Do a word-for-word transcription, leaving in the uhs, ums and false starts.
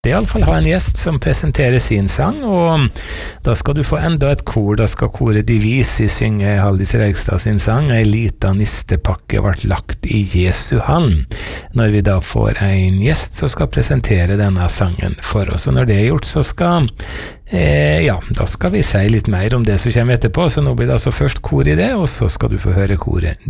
I alle fall ha en gjest som presenterer sin sang, og da skal du få enda et kor. Da skal koret De Visi synge Haldis Reigstad sin sang «Ei lita nistepakke vart lagt i Jesu hand», når vi da får en gjest som skal presentere denne sangen for oss. Og når det er gjort, så skal eh, ja, da skal vi si litt mer om det som kommer etterpå, så nå blir det altså først kor i det, og så skal du få høre koret